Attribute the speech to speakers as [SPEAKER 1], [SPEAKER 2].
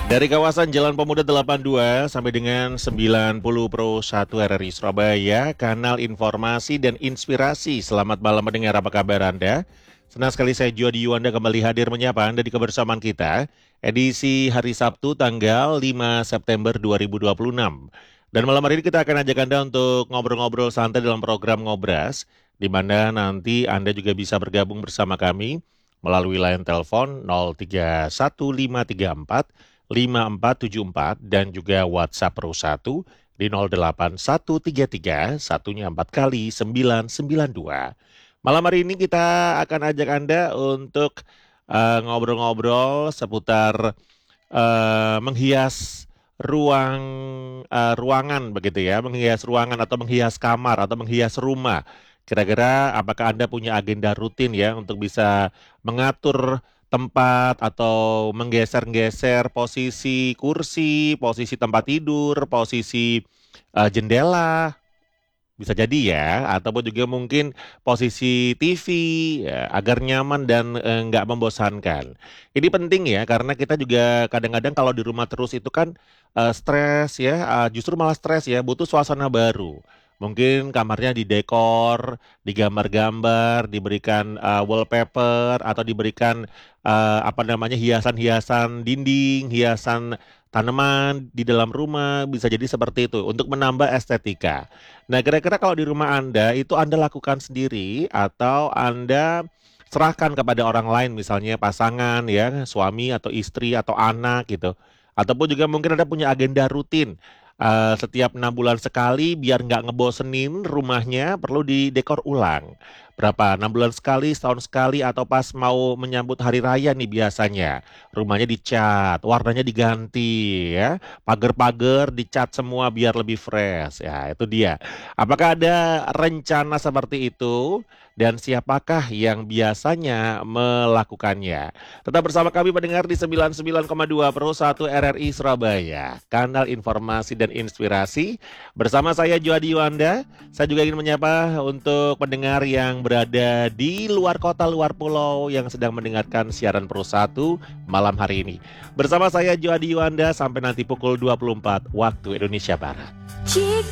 [SPEAKER 1] Dari kawasan Jalan Pemuda 82 sampai dengan 90 Pro 1 RRI Surabaya, kanal informasi dan inspirasi. Selamat malam mendengar, apa kabar Anda? Senang sekali saya Jody Yuwanda kembali hadir menyapa Anda di kebersamaan kita, edisi hari Sabtu tanggal 5 September 2026. Dan malam hari ini kita akan ajak Anda untuk ngobrol-ngobrol santai dalam program Ngobras, di mana nanti Anda juga bisa bergabung bersama kami melalui line telepon 031534 5474 dan juga WhatsApp Pro 1 di 08133 satunya 4 kali 992. Malam hari ini kita akan ajak Anda untuk ngobrol-ngobrol seputar menghias ruangan begitu ya, menghias ruangan atau menghias kamar atau menghias rumah. Kira-kira apakah Anda punya agenda rutin ya untuk bisa mengatur tempat atau menggeser-geser posisi kursi, posisi tempat tidur, posisi jendela, bisa jadi ya, ataupun juga mungkin posisi TV ya, agar nyaman dan nggak membosankan. Ini penting ya, karena kita juga kadang-kadang kalau di rumah terus itu kan stres ya, justru malah stres ya, butuh suasana baru. Mungkin kamarnya didekor, digambar-gambar, diberikan wallpaper atau diberikan apa namanya hiasan-hiasan dinding, hiasan tanaman di dalam rumah, bisa jadi seperti itu untuk menambah estetika. Nah, kira-kira kalau di rumah Anda itu Anda lakukan sendiri atau Anda serahkan kepada orang lain, misalnya pasangan ya, suami atau istri atau anak gitu. Ataupun juga mungkin Anda punya agenda rutin. Setiap 6 bulan sekali biar nggak ngebosenin rumahnya perlu didekor ulang. Berapa? 6 bulan sekali, setahun sekali atau pas mau menyambut hari raya nih biasanya. Rumahnya dicat, warnanya diganti ya. Pagar-pagar dicat semua biar lebih fresh. Ya, itu dia. Apakah ada rencana seperti itu? Dan siapakah yang biasanya melakukannya? Tetap bersama kami mendengar di 99,2 Pro 1 RRI Surabaya, kanal informasi dan inspirasi. Bersama saya Jody Yuwanda. Saya juga ingin menyapa untuk pendengar yang berada di luar kota, luar pulau yang sedang mendengarkan siaran Pro 1 malam hari ini. Bersama saya Jody Yuwanda sampai nanti pukul 24 waktu Indonesia Barat.